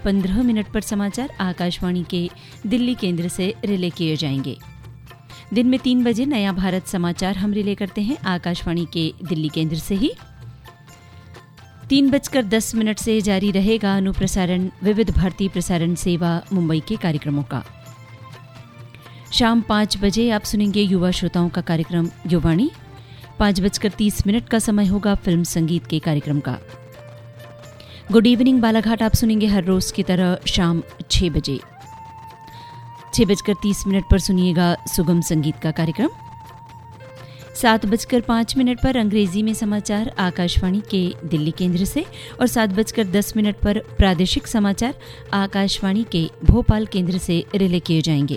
15 पर समाचार आकाशवाणी के दिल्ली केंद्र से रिले किए जाएंगे। दिन में 3 बजे नया भारत समाचार हम रिले करते हैं आकाशवाणी के दिल्ली केंद्र से ही। 3:10 से जारी रहेगा अनुप्रसारण विविध भारती प्रसारण सेवा मुंबई के कार्यक्रमों का। शाम 5 बजे आप सुनेंगे युवा श्रोताओं का कार्यक्रम युवाणी। 5:30 का समय होगा फिल्म संगीत के कार्यक्रम का। गुड इवनिंग बालाघाट आप सुनेंगे हर रोज की तरह शाम 6 बजे। 6:30 पर सुनिएगा सुगम संगीत का कार्यक्रम। 7:05 पर अंग्रेजी में समाचार आकाशवाणी के दिल्ली केंद्र से और 7:10 पर प्रादेशिक समाचार आकाशवाणी के भोपाल केंद्र से रिले किए जाएंगे।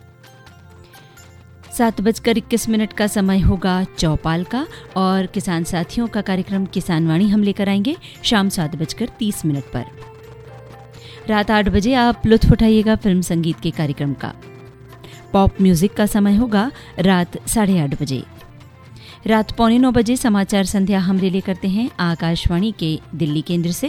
7:21 का समय होगा चौपाल का और किसान साथियों का कार्यक्रम किसान वाणी हम लेकर आएंगे शाम 7:30 पर। रात 8 बजे आप लुत्फ उठाइएगा फिल्म संगीत के कार्यक्रम का। पॉप म्यूजिक का समय होगा रात 8:30 बजे। रात 8:45 बजे समाचार संध्या हम रिले करते हैं आकाशवाणी के दिल्ली केंद्र से।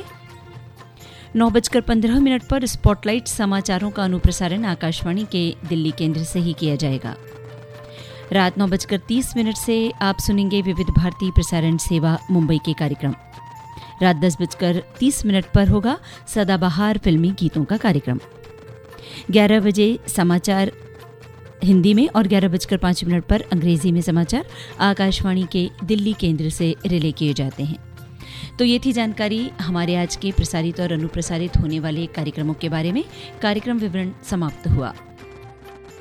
9:15 पर स्पॉटलाइट समाचारों का अनुप्रसारण आकाशवाणी के दिल्ली केंद्र से ही किया जाएगा। रात 9:30 से आप सुनेंगे विविध भारती प्रसारण सेवा मुंबई के कार्यक्रम। रात 10:30 पर होगा सदाबहार फिल्मी गीतों का कार्यक्रम। 11 बजे समाचार हिंदी में और 11:05 पर अंग्रेजी में समाचार आकाशवाणी के दिल्ली केंद्र से रिले किए जाते हैं। तो ये थी जानकारी हमारे आज के प्रसारित और अनुप्रसारित होने वाले कार्यक्रमों के बारे में। कार्यक्रम विवरण समाप्त हुआ।